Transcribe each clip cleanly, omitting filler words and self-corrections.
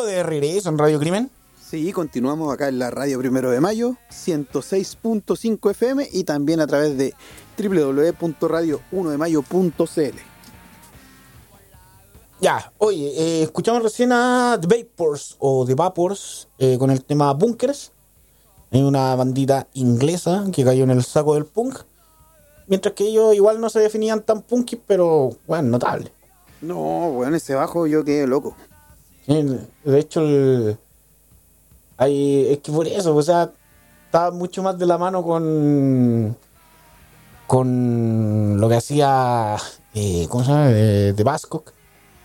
Estamos de regreso en Radio Crimen. Sí, continuamos acá en la radio 1 de mayo, 106.5 FM y también a través de www.radio1demayo.cl. Ya, oye, escuchamos recién a The Vapors o The Vapors con el tema Bunkers. Hay una bandita inglesa que cayó en el saco del punk. Mientras que ellos igual no se definían tan punky, pero bueno, notable. No, bueno, ese bajo yo quedé loco. Sí, de hecho, es que por eso, o sea, estaba mucho más de la mano con lo que hacía, ¿cómo se llama? De Bascock.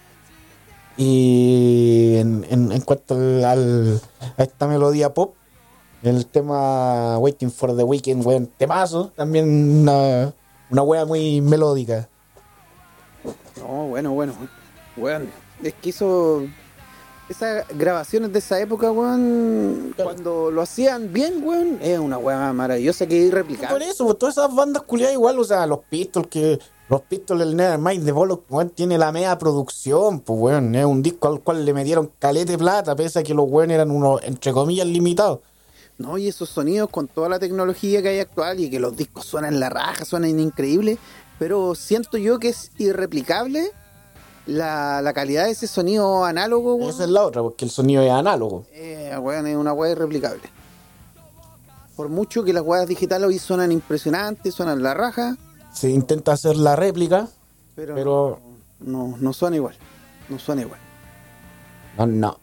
Y en cuanto a esta melodía pop, el tema Waiting for the Weekend, weón, temazo, también una wea muy melódica. No, bueno, es que esas grabaciones de esa época, weón, cuando lo hacían bien, weón, es una weá maravillosa que es irreplicable. Por eso, pues, todas esas bandas culiadas igual, o sea, los Pistols, el Nevermind de Bollock, weón, tiene la media producción, pues, weón, es un disco al cual le metieron calete de plata, pese a que los weón eran unos, entre comillas, limitados. No, y esos sonidos con toda la tecnología que hay actual y que los discos suenan la raja, suenan increíbles, pero siento yo que es irreplicable la calidad de ese sonido análogo, weón. Esa es la otra, porque el sonido es análogo. Weón, es una weá irreplicable. Por mucho que las weas digitales hoy suenan impresionantes, suenan la raja. Se intenta hacer la réplica, pero no suena igual. No suena igual. No.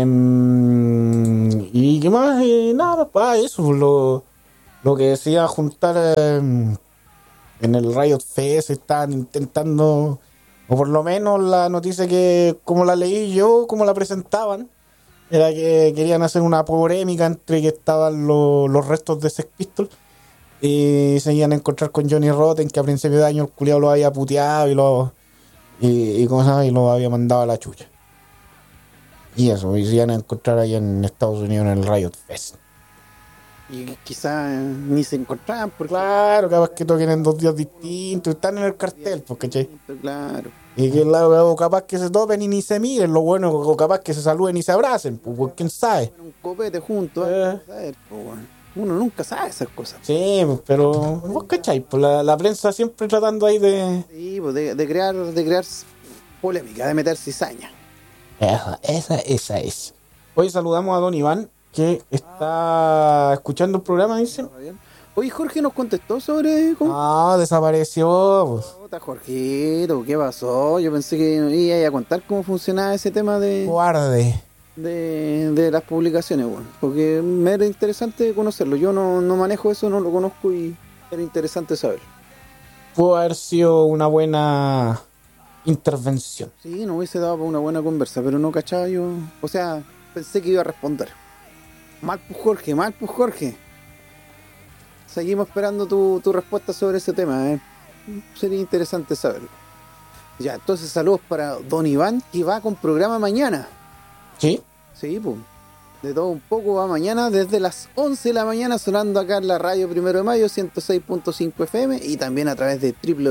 ¿Y qué más? Nada, eso, lo que decía juntar en el Riot Fest, estaban intentando, o por lo menos la noticia que, como la leí yo, como la presentaban, era que querían hacer una polémica entre que estaban los restos de Sex Pistols y se iban a encontrar con Johnny Rotten, que a principio de año el culiao lo había puteado y ¿cómo se llama? Y lo había mandado a la chucha. Y eso, y se iban a encontrar ahí en Estados Unidos en el Riot Fest. Y quizás ni se encontraban porque... Claro, capaz que toquen en 2 días distintos, están en el cartel, pues, ¿cachai? Claro. Y que o capaz que se topen y ni se miren, lo bueno, o capaz que se saluden y se abracen, pues, quién sabe. Un copete juntos, uno nunca sabe esas cosas. Sí, pues, pero vos cachai, pues la prensa siempre tratando ahí de... Sí, pues de crear polémica, de meter cizaña. Esa es. Hoy saludamos a don Iván, que está escuchando el programa, dice. Oye, Jorge nos contestó sobre... Ah, desapareció. Puta, Jorgito, ¿qué pasó? Yo pensé que iba a contar cómo funcionaba ese tema Guarde. de las publicaciones, bueno, porque me era interesante conocerlo. Yo no manejo eso, no lo conozco y era interesante saber. Pudo haber sido una buena intervención. Sí, no hubiese dado para una buena conversa, pero no cachaba yo. O sea, pensé que iba a responder. Mal pues Jorge. Seguimos esperando tu respuesta sobre ese tema, Sería interesante saberlo. Ya, entonces saludos para don Iván, que va con programa mañana. ¿Sí? Sí, pues. De todo un poco va mañana desde las 11 de la mañana sonando acá en la radio 1 de mayo 106.5 FM y también a través de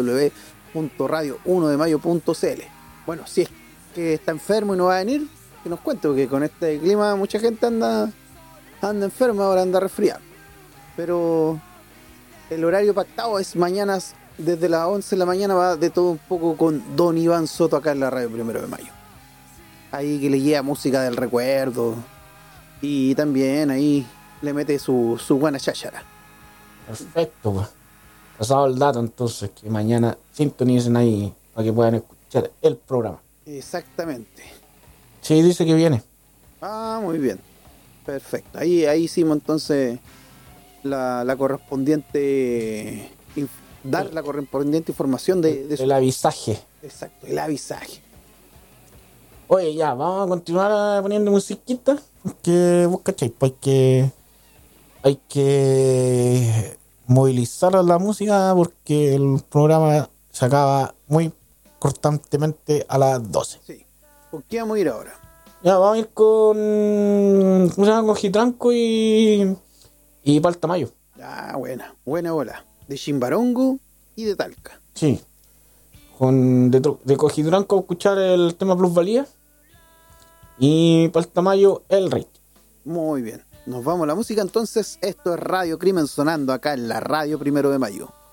www.radio1demayo.cl. Bueno, si es que está enfermo y no va a venir, que nos cuente, porque con este clima mucha gente anda enferma, ahora anda resfriada. Pero el horario pactado es mañana desde las 11 de la mañana, va de todo un poco con don Iván Soto acá en la radio 1 de mayo. Ahí que le lleva música del recuerdo y también ahí le mete su buena cháchara. Perfecto, pues. Pasado el dato, entonces, que mañana sintonicen ahí para que puedan escuchar el programa. Exactamente. Sí, dice que viene. Ah, muy bien. Perfecto. Ahí hicimos entonces la correspondiente... dar la correspondiente información de el avisaje. Exacto, el avisaje. Oye, ya, vamos a continuar poniendo musiquita, porque vos cachai, pues hay que movilizar la música porque el programa se acaba muy cortantemente a las 12. Sí. ¿Con qué vamos a ir ahora? Ya, vamos a ir con... ¿cómo se llama? Con Gitranco y Paltamayo. Ah, buena bola. De Chimbarongo y de Talca. Sí. De Cojitranco escuchar el tema Plusvalía. Y para el Tamayo, el Rey. Muy bien. Nos vamos a la música entonces. Esto es Radio Crimen sonando acá en la Radio 1 de Mayo.